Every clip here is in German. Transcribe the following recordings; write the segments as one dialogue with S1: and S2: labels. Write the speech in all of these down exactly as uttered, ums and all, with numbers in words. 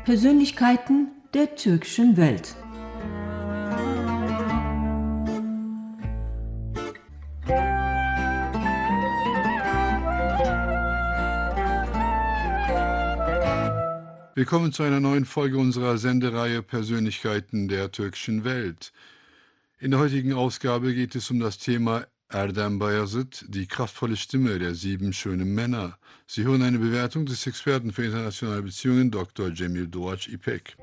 S1: Persönlichkeiten der türkischen Welt.
S2: Willkommen zu einer neuen Folge unserer Sendereihe Persönlichkeiten der türkischen Welt. In der heutigen Ausgabe geht es um das Thema Erdem Bayazıt, die kraftvolle Stimme der sieben schönen Männer. Sie hören eine Bewertung des Experten für internationale Beziehungen Doktor Cemil Doğaç İpek.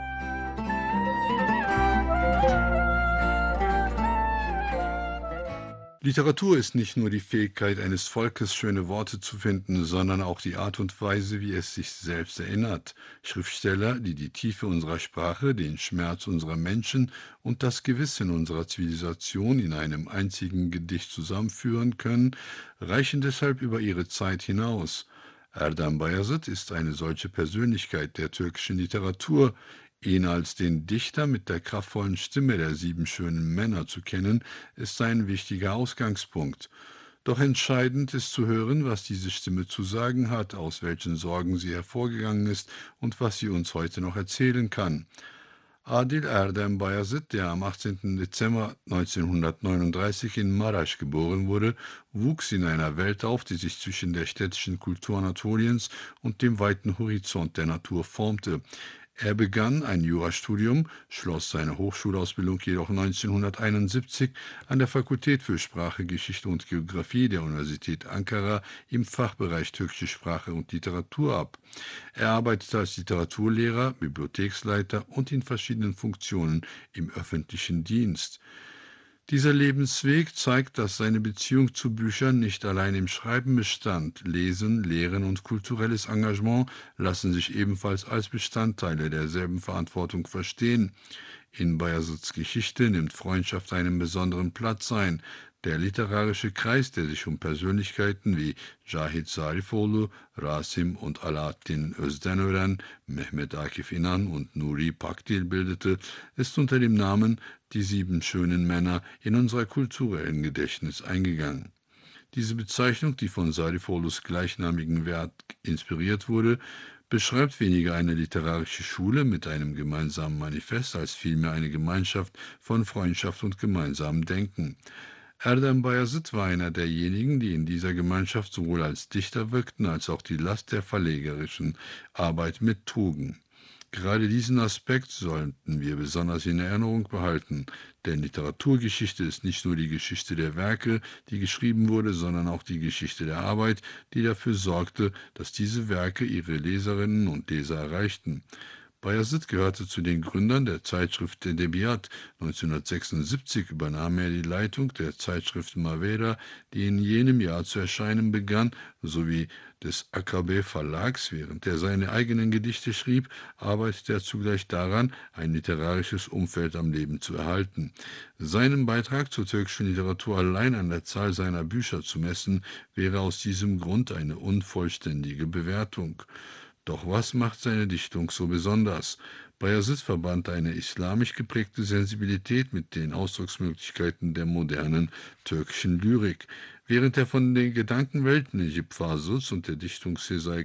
S2: Literatur ist nicht nur die Fähigkeit eines Volkes, schöne Worte zu finden, sondern auch die Art und Weise, wie es sich selbst erinnert. Schriftsteller, die die Tiefe unserer Sprache, den Schmerz unserer Menschen und das Gewissen unserer Zivilisation in einem einzigen Gedicht zusammenführen können, reichen deshalb über ihre Zeit hinaus. Erdem Bayazıt ist eine solche Persönlichkeit der türkischen Literatur. Ihn als den Dichter mit der kraftvollen Stimme der sieben schönen Männer zu kennen, ist ein wichtiger Ausgangspunkt. Doch entscheidend ist zu hören, was diese Stimme zu sagen hat, aus welchen Sorgen sie hervorgegangen ist und was sie uns heute noch erzählen kann. Adil Erdem Bayazıt, der am achtzehnten Dezember neunzehnhundertneununddreißig in Maraş geboren wurde, wuchs in einer Welt auf, die sich zwischen der städtischen Kultur Anatoliens und dem weiten Horizont der Natur formte. Er begann ein Jurastudium, schloss seine Hochschulausbildung jedoch neunzehnhunderteinundsiebzig an der Fakultät für Sprache, Geschichte und Geographie der Universität Ankara im Fachbereich türkische Sprache und Literatur ab. Er arbeitete als Literaturlehrer, Bibliotheksleiter und in verschiedenen Funktionen im öffentlichen Dienst. Dieser Lebensweg zeigt, dass seine Beziehung zu Büchern nicht allein im Schreiben bestand. Lesen, Lehren und kulturelles Engagement lassen sich ebenfalls als Bestandteile derselben Verantwortung verstehen. In Bayazıts Geschichte nimmt Freundschaft einen besonderen Platz ein. Der literarische Kreis, der sich um Persönlichkeiten wie Cahit Zarifoğlu, Rasim und Alaaddin Özdenören, Mehmet Akif İnan und Nuri Pakdil bildete, ist unter dem Namen Die sieben schönen Männer in unser kulturellen Gedächtnis eingegangen. Diese Bezeichnung, die von Zarifoğlu's gleichnamigen Werk inspiriert wurde, beschreibt weniger eine literarische Schule mit einem gemeinsamen Manifest als vielmehr eine Gemeinschaft von Freundschaft und gemeinsamem Denken. Erdem Bayazıt war einer derjenigen, die in dieser Gemeinschaft sowohl als Dichter wirkten, als auch die Last der verlegerischen Arbeit mittrugen. Gerade diesen Aspekt sollten wir besonders in Erinnerung behalten, denn Literaturgeschichte ist nicht nur die Geschichte der Werke, die geschrieben wurde, sondern auch die Geschichte der Arbeit, die dafür sorgte, dass diese Werke ihre Leserinnen und Leser erreichten. Bayazıt gehörte zu den Gründern der Zeitschrift Edebiyat. neunzehnhundertsechsundsiebzig übernahm er die Leitung der Zeitschrift Mavera, die in jenem Jahr zu erscheinen begann, sowie des Akabe Verlags. Während er seine eigenen Gedichte schrieb, arbeitete er zugleich daran, ein literarisches Umfeld am Leben zu erhalten. Seinen Beitrag zur türkischen Literatur allein an der Zahl seiner Bücher zu messen, wäre aus diesem Grund eine unvollständige Bewertung. Doch was macht seine Dichtung so besonders? Bayazıt verband eine islamisch geprägte Sensibilität mit den Ausdrucksmöglichkeiten der modernen türkischen Lyrik. Während er von den Gedankenwelten Necip Fazıl's und der Dichtung Sezai